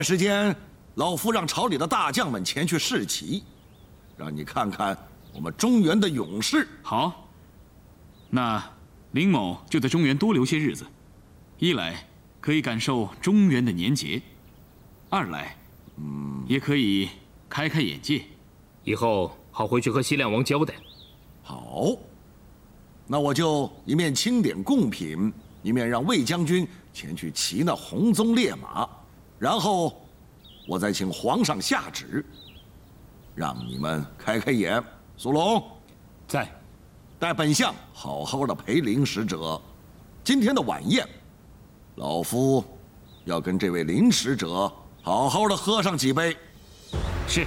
时间，老夫让朝里的大将们前去试旗，让你看看我们中原的勇士。 好，那林某就在中原多留些日子，一来可以感受中原的年节，二来，也可以开开眼界， 以后好回去和西凉王交代。 好，那我就一面清点贡品，一面让魏将军前去骑那红鬃烈马，然后我再请皇上下旨，让你们开开眼。苏龙， 在， 带本相好好的陪林使者。今天的晚宴，老夫要跟这位林使者好好的喝上几杯。 是。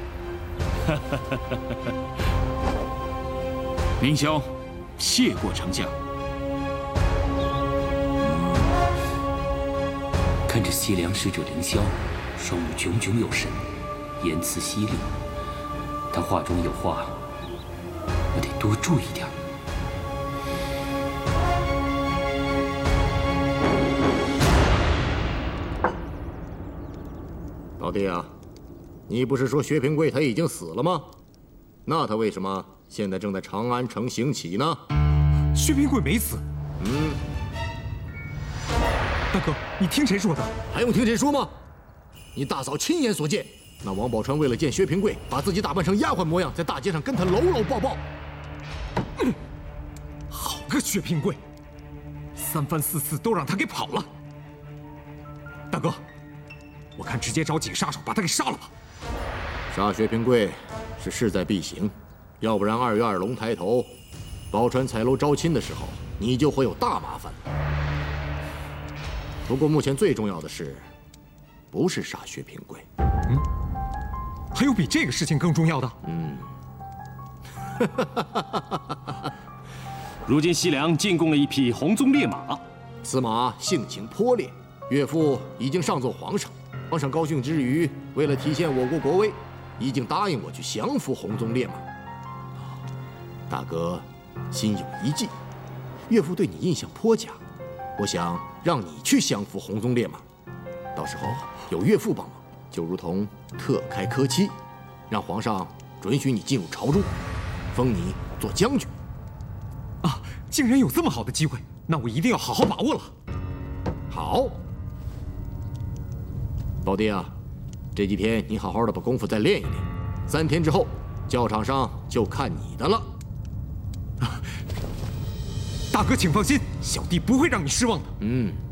凌霄，谢过丞相。 看着西凉使者凌霄，双目炯炯有神，言辞犀利，他话中有话，我得多注意点。 老弟啊，你不是说薛平贵他已经死了吗？那他为什么现在正在长安城行乞呢？ 薛平贵没死。大哥，你听谁说的？ 还用听谁说吗？你大嫂亲眼所见，那王宝钏为了见薛平贵，把自己打扮成丫鬟模样，在大街上跟他搂搂抱抱。 好个薛平贵，三番四次都让他给跑了。大哥，我看直接找警杀手把他给杀了吧。 杀薛平贵是势在必行，要不然2月2龙抬头，宝钏彩楼招亲的时候，你就会有大麻烦。不过目前最重要的是，不是杀薛平贵。 还有比这个事情更重要的？ 如今西凉进贡了一匹红鬃烈马， 此马性情颇烈，岳父已经上奏皇上。皇上高兴之余，为了体现我国国威，已经答应我去降服红鬃烈马。大哥心有一计，岳父对你印象颇佳，我想让你去降服红鬃烈马。到时候有岳父帮忙，就如同特开科期，让皇上准许你进入朝中，封你做将军。 啊，竟然有这么好的机会，那我一定要好好把握了。 好，宝弟啊，这几天你好好的把功夫再练一练，3天之后，教场上就看你的了。 大哥，请放心，小弟不会让你失望的。